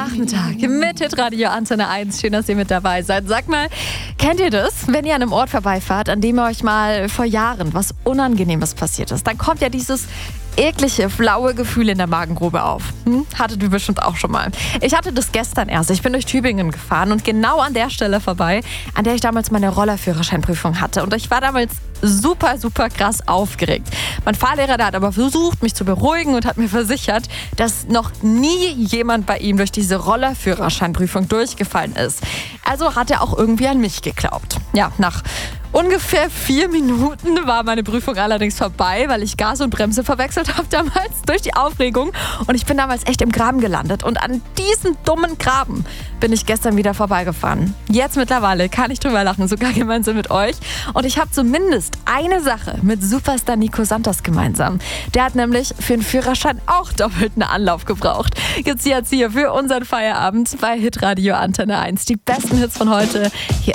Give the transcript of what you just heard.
Nachmittag mit Hitradio Antenne 1. Schön, dass ihr mit dabei seid. Sag mal, kennt ihr das, wenn ihr an einem Ort vorbeifahrt, an dem euch mal vor Jahren was Unangenehmes passiert ist? Dann kommt ja dieses eklige, flaue Gefühl in der Magengrube auf. Hattet ihr bestimmt auch schon mal. Ich hatte das gestern erst. Ich bin durch Tübingen gefahren und genau an der Stelle vorbei, an der ich damals meine Rollerführerscheinprüfung hatte. Und ich war damals super, super krass aufgeregt. Mein Fahrlehrer, der hat aber versucht, mich zu beruhigen und hat mir versichert, dass noch nie jemand bei ihm durch diese Rollerführerscheinprüfung durchgefallen ist. Also hat er auch irgendwie an mich geglaubt. Ja, nach ungefähr 4 Minuten war meine Prüfung allerdings vorbei, weil ich Gas und Bremse verwechselt habe damals durch die Aufregung. Und ich bin damals echt im Graben gelandet. Und an diesem dummen Graben bin ich gestern wieder vorbeigefahren. Jetzt mittlerweile kann ich drüber lachen, sogar gemeinsam mit euch. Und ich habe zumindest eine Sache mit Superstar Nico Santos gemeinsam. Der hat nämlich für den Führerschein auch doppelten Anlauf gebraucht. Gibt's jetzt hier für unseren Feierabend bei Hitradio Antenne 1. Die besten Hits von heute. Hier